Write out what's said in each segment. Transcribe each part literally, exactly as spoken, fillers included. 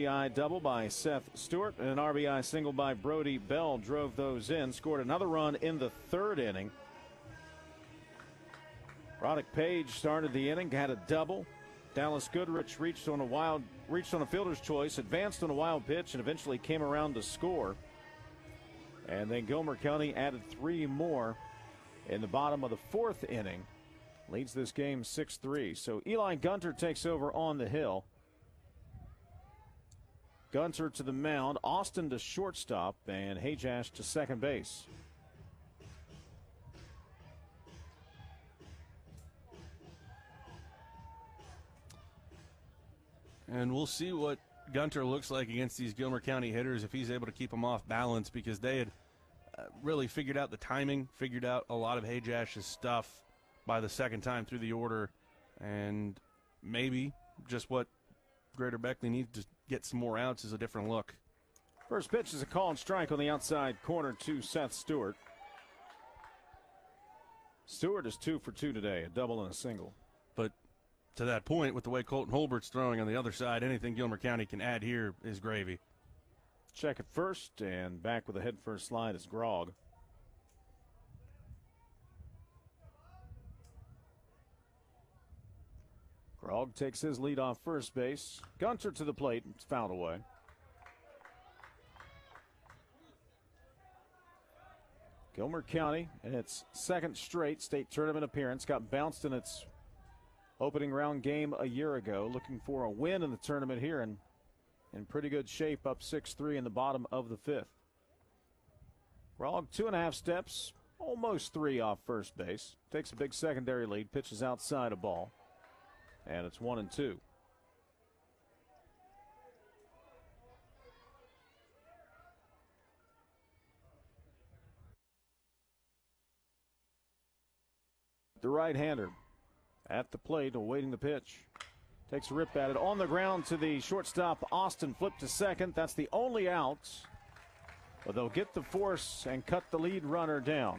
B I double by Seth Stewart and an R B I single by Brody Bell drove those in. Scored another run in the third inning. Roddick Page started the inning, had a double. Dallas Goodrich reached on a wild, reached on a fielder's choice, advanced on a wild pitch, and eventually came around to score. And then Gilmer County added three more in the bottom of the fourth inning. Leads this game six three. So Eli Gunter takes over on the hill. Gunter to the mound, Austin to shortstop, and Hajash to second base. And we'll see what Gunter looks like against these Gilmer County hitters if he's able to keep them off balance, because they had uh, really figured out the timing, figured out a lot of Hajash's stuff by the second time through the order, and maybe just what Greater Beckley needs to get some more outs is a different look. First pitch is a call and strike on the outside corner to Seth Stewart. Stewart is two for two today, a double and a single. But to that point, with the way Colton Holbert's throwing on the other side, anything Gilmer County can add here is gravy. Check at first, and back with a head first slide is Grog. Grog takes his lead off first base. Gunter to the plate. It's fouled away. Gilmer County, in its second straight state tournament appearance, got bounced in its opening round game a year ago. Looking for a win in the tournament here, and in pretty good shape, up six three in the bottom of the fifth. Grog, two and a half steps, almost three off first base. Takes a big secondary lead, pitches outside a ball. And it's one and two. The right-hander at the plate, awaiting the pitch. Takes a rip at it on the ground to the shortstop. Austin flipped to second. That's the only out. But they'll get the force and cut the lead runner down.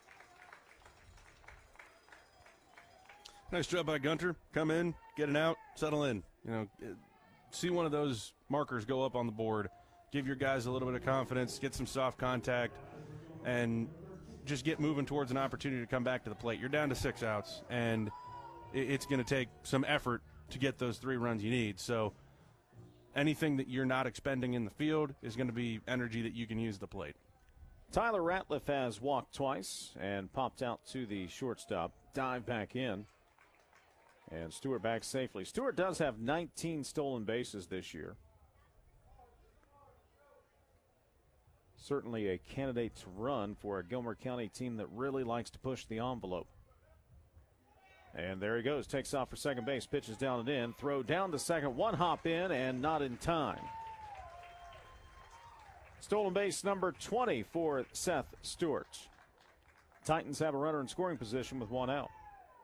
Nice job by Gunter. Come in, get an out, settle in. You know, see one of those markers go up on the board. Give your guys a little bit of confidence, get some soft contact, and just get moving towards an opportunity to come back to the plate. You're down to six outs, and it's going to take some effort to get those three runs you need. So anything that you're not expending in the field is going to be energy that you can use at the plate. Tyler Ratliff has walked twice and popped out to the shortstop. Dive back in. And Stewart back safely. Stewart does have nineteen stolen bases this year. Certainly a candidate to run for a Gilmer County team that really likes to push the envelope. And there he goes. Takes off for second base. Pitches down and in. Throw down to second. One hop in and not in time. Stolen base number twenty for Seth Stewart. Titans have a runner in scoring position with one out.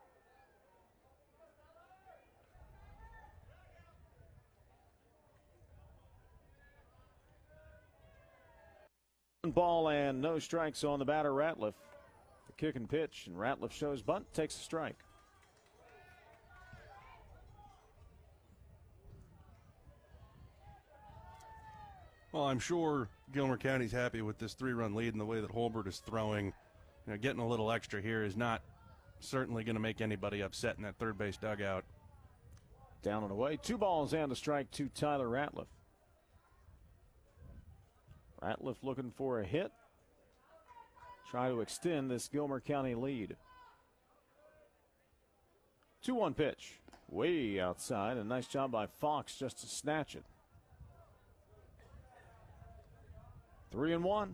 Ball and no strikes on the batter, Ratliff. The kick and pitch, and Ratliff shows bunt, takes a strike. Well, I'm sure Gilmer County's happy with this three-run lead and the way that Holbert is throwing. You know, getting a little extra here is not certainly going to make anybody upset in that third base dugout. Down and away. Two balls and a strike to Tyler Ratliff. Ratliff looking for a hit. Try to extend this Gilmer County lead. two one pitch. Way outside. A nice job by Fox just to snatch it. Three and one.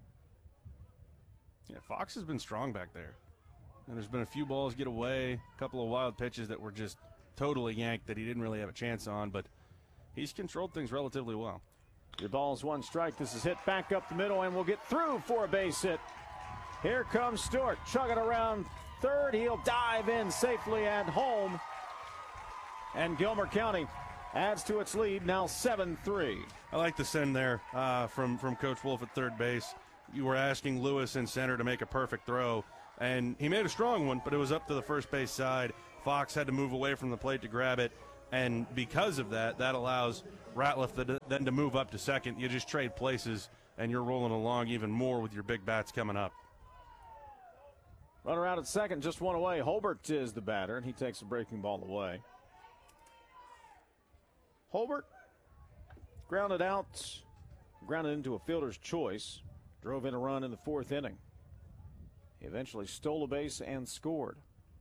Yeah, Fox has been strong back there. And there's been a few balls get away, a couple of wild pitches that were just totally yanked that he didn't really have a chance on, but he's controlled things relatively well. Your ball's one strike. This is hit back up the middle and will get through for a base hit. Here comes Stewart, chugging around third. He'll dive in safely at home. And Gilmer County adds to its lead, now seven three. I like the send there uh, from, from Coach Wolf at third base. You were asking Lewis in center to make a perfect throw, and he made a strong one, but it was up to the first base side. Fox had to move away from the plate to grab it, and because of that, that allows Ratliff the, then to move up to second. You just trade places, and you're rolling along even more with your big bats coming up. Runner out at second, just one away. Holbert is the batter, and he takes the breaking ball away. Holbert grounded out, grounded into a fielder's choice, drove in a run in the fourth inning. He eventually stole a base and scored.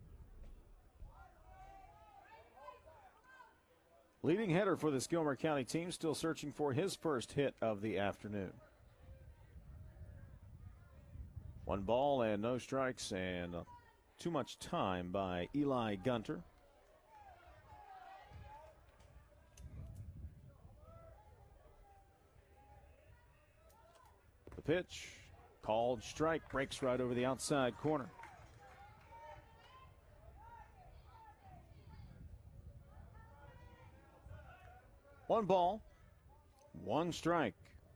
Leading hitter for this Gilmer County team, still searching for his first hit of the afternoon. One ball and no strikes, and uh, too much time by Eli Gunter. The pitch, called strike, breaks right over the outside corner. One ball, one strike.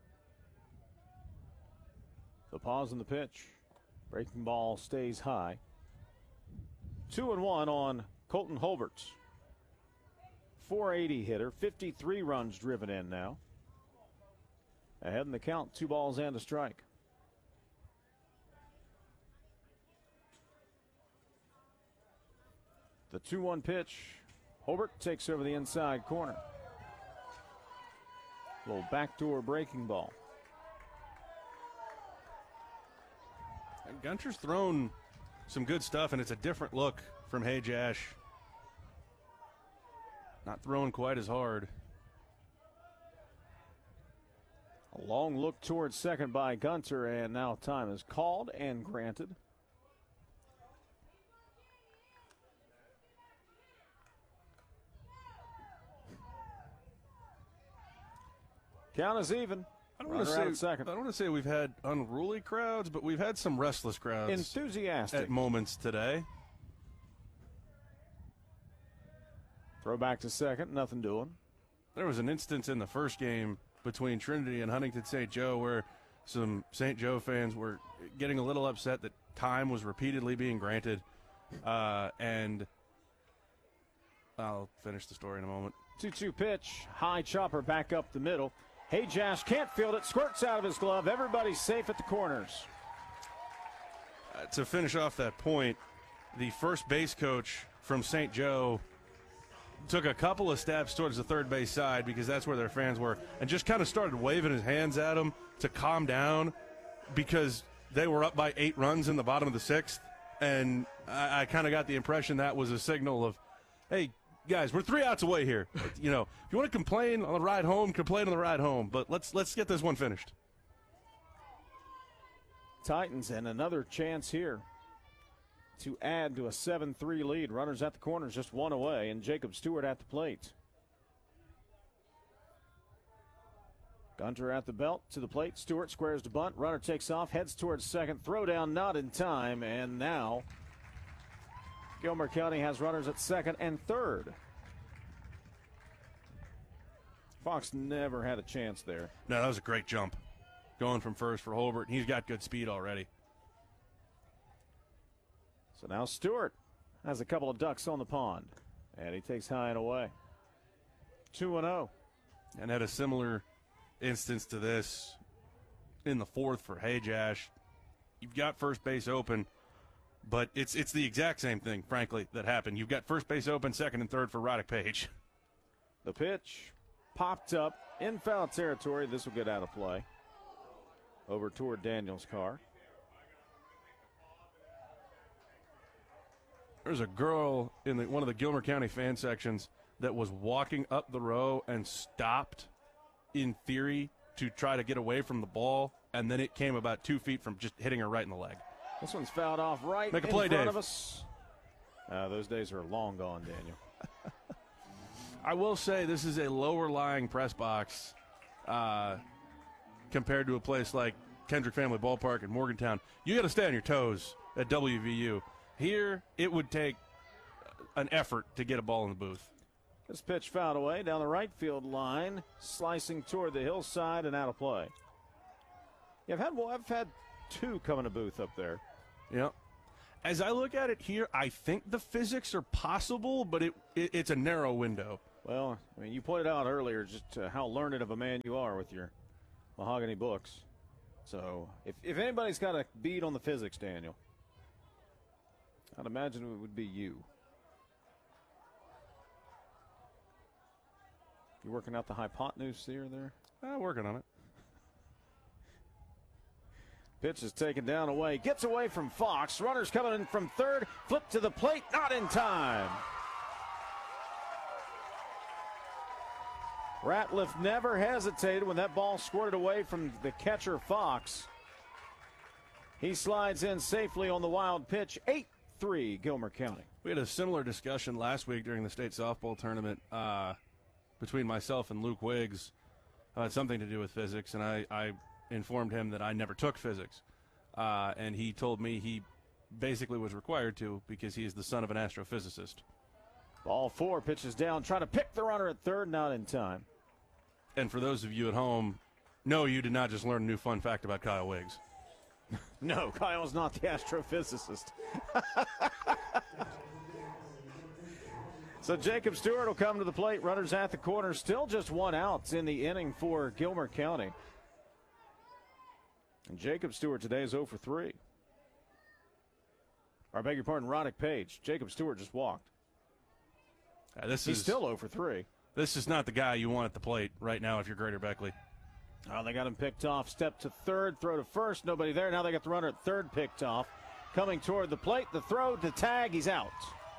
The pause in the pitch. Breaking ball stays high. Two and one on Colton Holbert. four eighty hitter, fifty-three runs driven in now. Ahead in the count, two balls and a strike. The two one pitch. Holbert takes over the inside corner. Little backdoor breaking ball. And Gunter's thrown some good stuff, and it's a different look from Hajash. Not throwing quite as hard. A long look towards second by Gunter, and now time is called and granted. Count is even. I don't want to say second. I don't want to say we've had unruly crowds, but we've had some restless crowds. Enthusiastic at moments today. Throw back to second, nothing doing. There was an instance in the first game between Trinity and Huntington Saint Joe where some Saint Joe fans were getting a little upset that time was repeatedly being granted, uh, and I'll finish the story in a moment. two two pitch, high chopper back up the middle. Hajash can't field it, squirts out of his glove. Everybody's safe at the corners. Uh, to finish off that point, the first base coach from Saint Joe took a couple of steps towards the third base side because that's where their fans were, and just kind of started waving his hands at them to calm down because they were up by eight runs in the bottom of the sixth. And I, I kind of got the impression that was a signal of, hey, guys, we're three outs away here. You know, if you want to complain on the ride home, complain on the ride home. But let's let's get this one finished. Titans and another chance here to add to a seven three lead. Runners at the corners, just one away, and Jacob Stewart at the plate. Gunter at the belt to the plate. Stewart squares to bunt. Runner takes off, heads towards second. Throw down, not in time, and now Gilmer County has runners at second and third. Fox never had a chance there. No, that was a great jump. Going from first for Holbert. He's got good speed already. So now Stewart has a couple of ducks on the pond, and he takes high and away. two and oh. And had a similar instance to this in the fourth for Hajash. You've got first base open, but it's it's the exact same thing, frankly, that happened. You've got first base open, second and third for Roddick Page. The pitch popped up in foul territory. This will get out of play. Over toward Daniel's car. There's a girl in the, one of the Gilmer County fan sections that was walking up the row and stopped, in theory, to try to get away from the ball, and then it came about two feet from just hitting her right in the leg. This one's fouled off right Make a in play, front Dave. of us. Uh, those days are long gone, Daniel. I will say this is a lower-lying press box uh, compared to a place like Kendrick Family Ballpark in Morgantown. You got to stay on your toes at W V U. Here, it would take an effort to get a ball in the booth. This pitch fouled away down the right field line, slicing toward the hillside and out of play. Yeah, I've had well, I've had two come in a booth up there. Yeah. As I look at it here, I think the physics are possible, but it, it it's a narrow window. Well, I mean, you pointed out earlier just uh, how learned of a man you are with your mahogany books. So if, if anybody's got a bead on the physics, Daniel, I'd imagine it would be you. You working out the hypotenuse theory there? Uh, working on it. Pitch is taken down away. Gets away from Fox. Runners coming in from third. Flip to the plate. Not in time. Ratliff never hesitated when that ball squirted away from the catcher Fox. He slides in safely on the wild pitch. eight three Gilmer County. We had a similar discussion last week during the state softball tournament uh, between myself and Luke Wiggs. Uh, had something to do with physics, and I, I informed him that I never took physics. Uh, and he told me he basically was required to because he is the son of an astrophysicist. Ball four, pitches down, trying to pick the runner at third, not in time. And for those of you at home, no, you did not just learn a new fun fact about Kyle Wiggs. No, Kyle's not the astrophysicist. So Jacob Stewart will come to the plate. Runners at the corner. Still just one out in the inning for Gilmer County. And Jacob Stewart today is oh for three. Or I beg your pardon, Roddick Page. Jacob Stewart just walked. Uh, this He's is still oh for three. This is not the guy you want at the plate right now if you're Greater Beckley. Oh, they got him picked off. Step to third, throw to first. Nobody there. Now they got the runner at third picked off. Coming toward the plate. The throw to tag. He's out.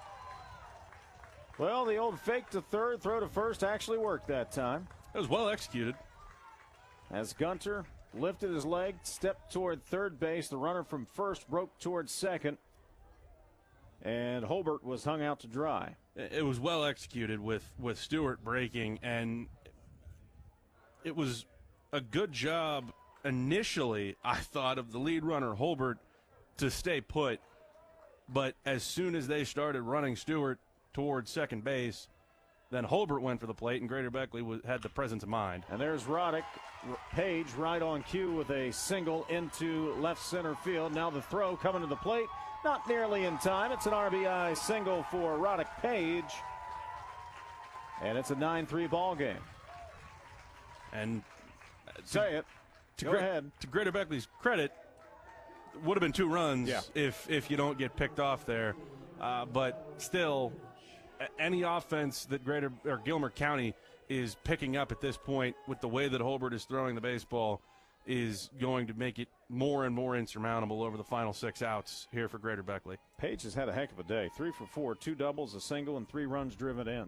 Well, the old fake to third, throw to first actually worked that time. It was well executed. As Gunter lifted his leg, stepped toward third base. The runner from first broke towards second. And Holbert was hung out to dry. It was well executed with, with Stewart breaking, and it was a good job initially, I thought, of the lead runner, Holbert, to stay put. But as soon as they started running Stewart towards second base, then Holbert went for the plate, and Greater Beckley was, had the presence of mind. And there's Roddick. Page right on cue with a single into left center field. Now the throw coming to the plate. Not nearly in time. It's an R B I single for Roddick Page. And it's a nine three ball game. And to, say it. To Go Gre- ahead. To Greater Beckley's credit, would have been two runs yeah. if if you don't get picked off there. Uh, but still, any offense that Greater or Gilmer County is picking up at this point with the way that Holbert is throwing the baseball is going to make it more and more insurmountable over the final six outs here for Greater Beckley. Page has had a heck of a day. Three for four, two doubles, a single, and three runs driven in.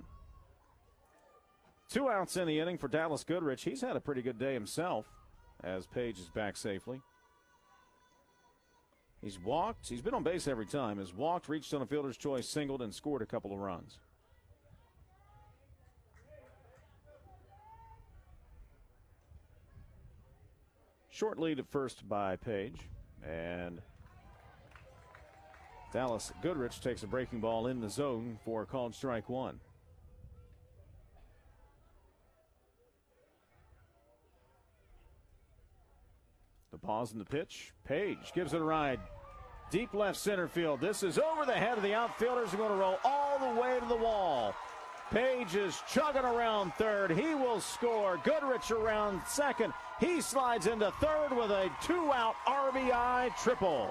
Two outs in the inning for Dallas Goodrich. He's had a pretty good day himself as Page is back safely. He's walked. He's been on base every time. Has walked, reached on a fielder's choice, singled, and scored a couple of runs. Short lead at first by Page. And Dallas Goodrich takes a breaking ball in the zone for a called strike one. The pause in the pitch. Page gives it a ride. Deep left center field. This is over the head of the outfielders. Are going to roll all the way to the wall. Page is chugging around third. He will score. Goodrich around second. He slides into third with a two-out R B I triple.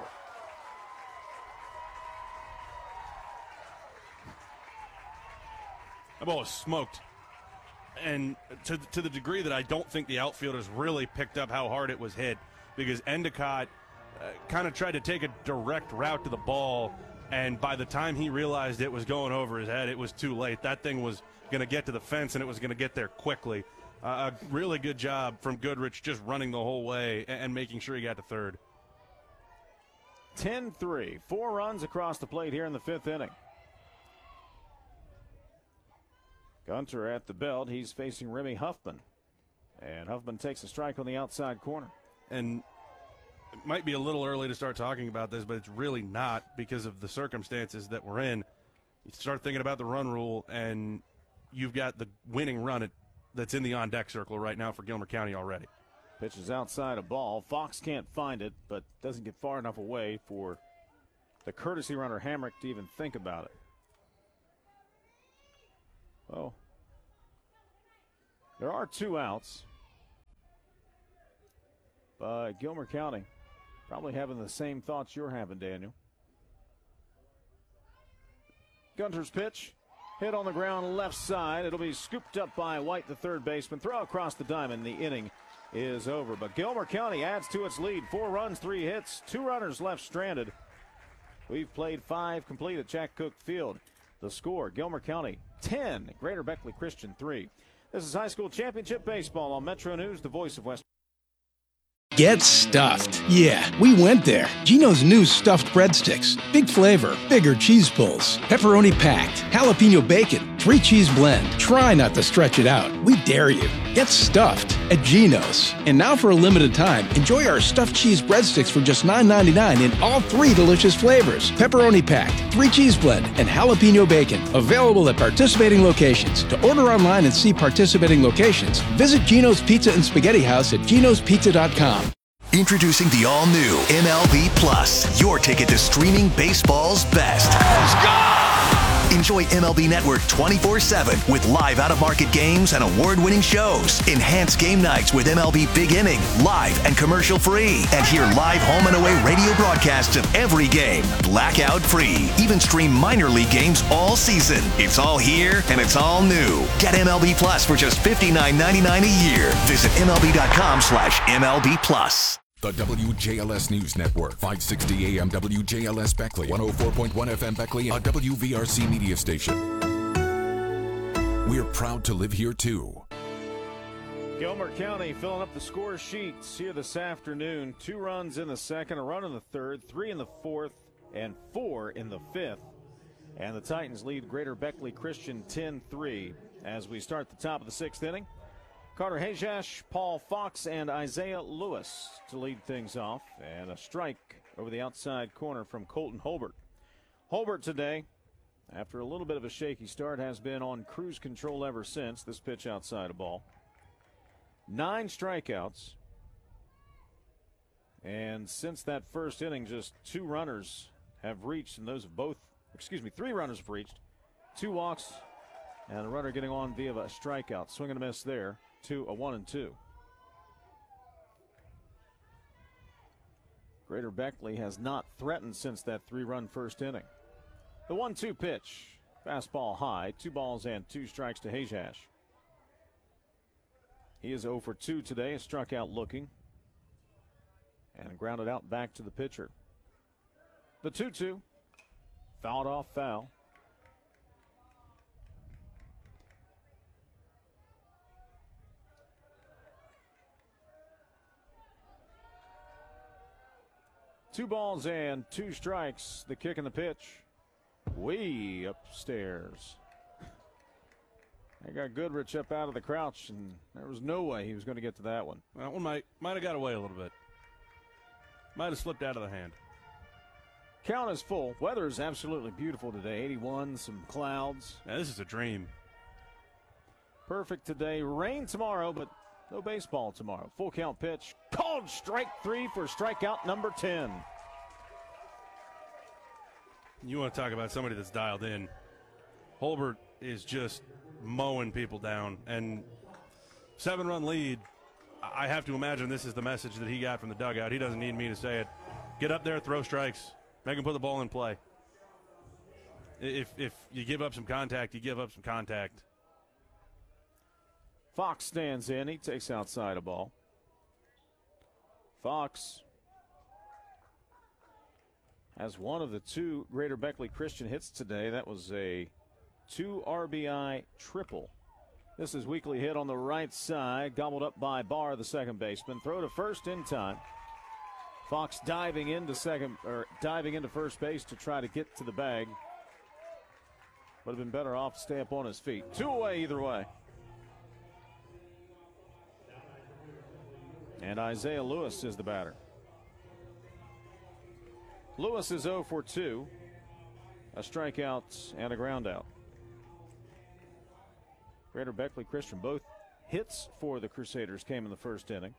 That ball was smoked. And to, to the degree that I don't think the outfielders really picked up how hard it was hit, because Endicott uh, kind of tried to take a direct route to the ball, and by the time he realized it was going over his head, it was too late. That thing was going to get to the fence, and it was going to get there quickly. Uh, a really good job from Goodrich just running the whole way and, and making sure he got to third. ten three. Four runs across the plate here in the fifth inning. Gunter at the belt. He's facing Remy Huffman. And Huffman takes a strike on the outside corner. And it might be a little early to start talking about this, but it's really not because of the circumstances that we're in. You start thinking about the run rule, and you've got the winning run at, that's in the on-deck circle right now for Gilmer County already. Pitch is outside a ball. Fox can't find it, but doesn't get far enough away for the courtesy runner Hamrick to even think about it. Well, There are two outs. But Gilmer County probably having the same thoughts you're having, Daniel. Gunter's pitch. Hit on the ground left side. It'll be scooped up by White, the third baseman. Throw across the diamond. The inning is over. But Gilmer County adds to its lead. Four runs, three hits, two runners left stranded. We've played five complete at Jack Cook Field. The score, Gilmer County ten, Greater Beckley Christian three. This is high school championship baseball on Metro News, the voice of West. Get stuffed. Yeah, we went there. Geno's new stuffed breadsticks. Big flavor, bigger cheese pulls, pepperoni packed, jalapeno bacon, three cheese blend. Try not to stretch it out. We dare you. Get stuffed at Geno's. And now for a limited time, enjoy our stuffed cheese breadsticks for just nine ninety-nine in all three delicious flavors. Pepperoni packed, three cheese blend, and jalapeno bacon. Available at participating locations. To order online and see participating locations, visit Geno's Pizza and Spaghetti House at genos pizza dot com. Introducing the all-new M L B Plus, your ticket to streaming baseball's best. Let's go! Enjoy M L B Network twenty-four seven with live out-of-market games and award-winning shows. Enhance game nights with M L B Big Inning, live and commercial-free. And hear live home and away radio broadcasts of every game, blackout-free. Even stream minor league games all season. It's all here and it's all new. Get M L B Plus for just fifty-nine ninety-nine a year. Visit M L B dot com slash M L B Plus. The W J L S News Network, five sixty A M W J L S Beckley, one oh four point one F M Beckley, a W V R C media station. We're proud to live here too. Gilmer County filling up the score sheets here this afternoon. Two runs in the second, a run in the third, three in the fourth, and four in the fifth. And the Titans lead Greater Beckley Christian ten three as we start the top of the sixth inning. Carter Hajash, Paul Fox, and Isaiah Lewis to lead things off. And a strike over the outside corner from Colton Holbert. Holbert today, after a little bit of a shaky start, has been on cruise control ever since. This pitch outside a ball. Nine strikeouts. And since that first inning, just two runners have reached, and those have both, excuse me, three runners have reached. Two walks, and a runner getting on via a strikeout. Swing and a miss there. Two, a one and two. Greater Beckley has not threatened since that three-run first inning. The one two pitch. Fastball high. Two balls and two strikes to Hajash. He is oh for two today. Struck out looking. And grounded out back to the pitcher. The two two. Fouled off foul. Two balls and two strikes. The kick and the pitch. Way upstairs. They got Goodrich up out of the crouch, and there was no way he was going to get to that one. That one might might have got away a little bit. Might have slipped out of the hand. Count is full. Weather is absolutely beautiful today. eighty-one, some clouds. Yeah, this is a dream. Perfect today. Rain tomorrow, but no baseball tomorrow. Full count pitch. Called strike three for strikeout number ten. You want to talk about somebody that's dialed in. Holbert is just mowing people down. And seven-run lead, I have to imagine this is the message that he got from the dugout. He doesn't need me to say it. Get up there, throw strikes. Make him put the ball in play. If, if you give up some contact, you give up some contact. Fox stands in. He takes outside a ball. Fox has one of the two Greater Beckley Christian hits today. That was a two R B I triple. This is weekly hit on the right side, gobbled up by Barr, the second baseman. Throw to first in time. Fox diving into second or diving into first base to try to get to the bag. Would have been better off to stay up on his feet. Two away either way. And Isaiah Lewis is the batter. Lewis is oh for two. A strikeout and a ground out. Greater Beckley Christian, both hits for the Crusaders came in the first inning.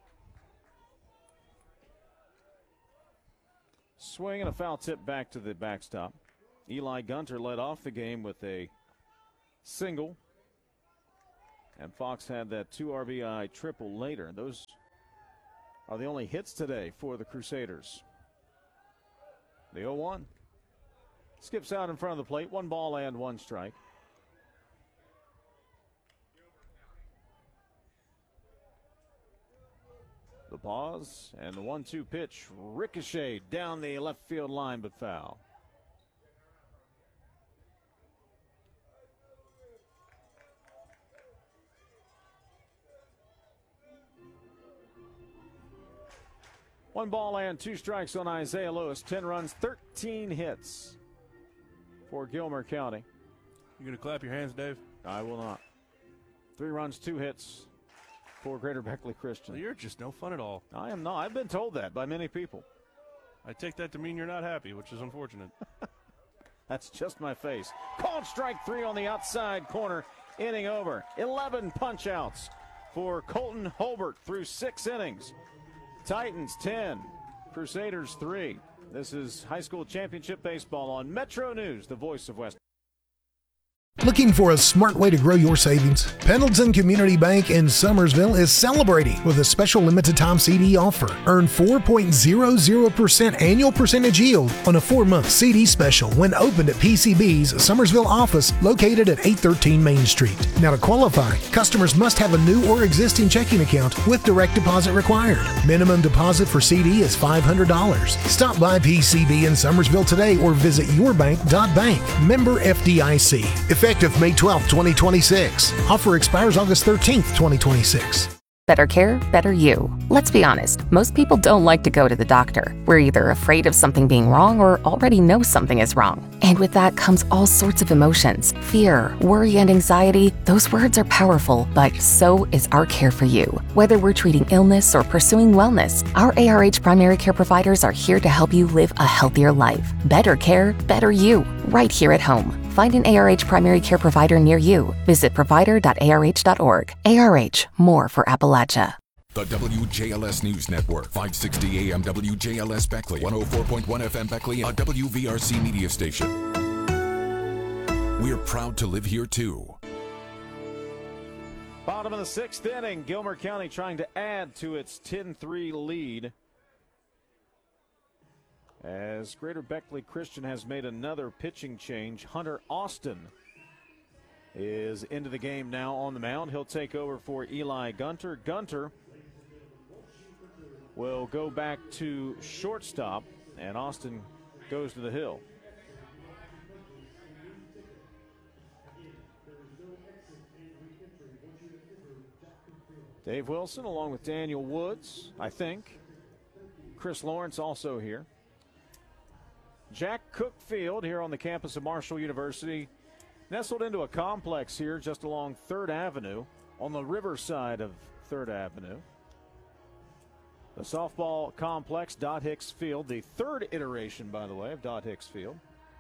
Swing and a foul tip back to the backstop. Eli Gunter led off the game with a single. And Fox had that two R B I triple later. Those are the only hits today for the Crusaders. The oh one. Skips out in front of the plate. One ball and one strike. The pause and the one two pitch ricocheted down the left field line, but foul. One ball and two strikes on Isaiah Lewis. ten runs, thirteen hits for Gilmer County. You going to clap your hands, Dave? I will not. Three runs, two hits for Greater Beckley Christian. Well, you're just no fun at all. I am not. I've been told that by many people. I take that to mean you're not happy, which is unfortunate. That's just my face. Called strike three on the outside corner. Inning over. eleven punch outs for Colton Holbert through six innings. Titans ten, Crusaders three. This is high school championship baseball on Metro News, the voice of West. Looking for a smart way to grow your savings? Pendleton Community Bank in Summersville is celebrating with a special limited time C D offer. Earn four point zero zero percent annual percentage yield on a four-month C D special when opened at P C B's Summersville office located at eight thirteen Main Street. Now to qualify, customers must have a new or existing checking account with direct deposit required. Minimum deposit for C D is five hundred dollars. Stop by P C B in Summersville today or visit your bank dot bank. Member F D I C. Effective May twelfth, twenty twenty-six. Offer expires August thirteenth, twenty twenty-six. Better care, better you. Let's be honest, most people don't like to go to the doctor. We're either afraid of something being wrong or already know something is wrong. And with that comes all sorts of emotions. Fear, worry, and anxiety. Those words are powerful, but so is our care for you. Whether we're treating illness or pursuing wellness, our A R H primary care providers are here to help you live a healthier life. Better care, better you. Right here at home. Find an A R H primary care provider near you. Visit provider dot A R H dot org. A R H, more for Appalachia. The W J L S News Network, five sixty A M W J L S Beckley, one oh four point one F M Beckley, a W V R C media station. We're proud to live here too. Bottom of the sixth inning, Gilmer County trying to add to its ten three lead. As Greater Beckley Christian has made another pitching change, Hunter Austin is into the game now on the mound. He'll take over for Eli Gunter. Gunter will go back to shortstop, and Austin goes to the hill. Dave Wilson along with Daniel Woods, I think. Chris Lawrence also here. Jack Cook Field here on the campus of Marshall University, nestled into a complex here just along third Avenue on the river side of third Avenue. The softball complex, Dot Hicks Field, the third iteration, by the way, of Dot Hicks Field,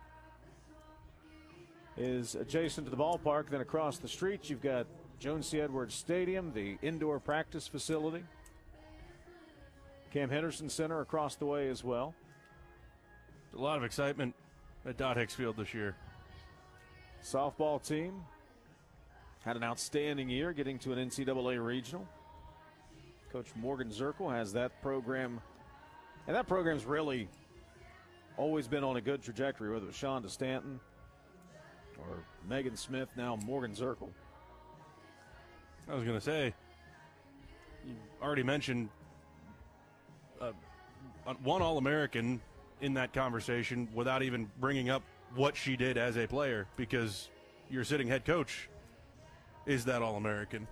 is adjacent to the ballpark. Then across the street, you've got Jones C. Edwards Stadium, the indoor practice facility. Cam Henderson Center across the way as well. A lot of excitement at Dot Hicks Field this year. Softball team had an outstanding year getting to an N C double A regional. Coach Morgan Zirkle has that program, and that program's really always been on a good trajectory, whether it was Shonda Stanton or Megan Smith, now Morgan Zirkle. I was going to say, you already mentioned uh, one All-American in that conversation without even bringing up what she did as a player, because your sitting head coach is that All-American.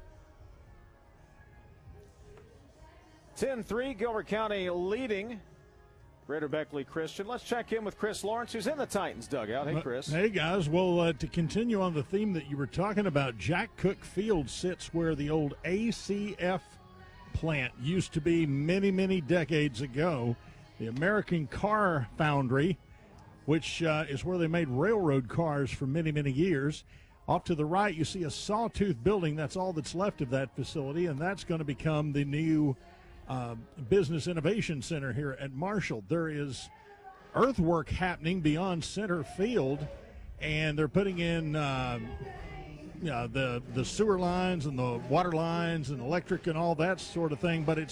ten three, Gilbert County leading Greater Beckley Christian. Let's check in with Chris Lawrence, who's in the Titans dugout. Hey, Chris. Hey, guys. Well, uh, to continue on the theme that you were talking about, Jack Cook Field sits where the old A C F plant used to be many, many decades ago. The American Car Foundry, which uh, is where they made railroad cars for many, many years. Off to the right, you see a sawtooth building. That's all that's left of that facility, and that's going to become the new uh, Business Innovation Center here at Marshall. There is earthwork happening beyond center field, and they're putting in uh, uh, the the sewer lines and the water lines and electric and all that sort of thing, but it's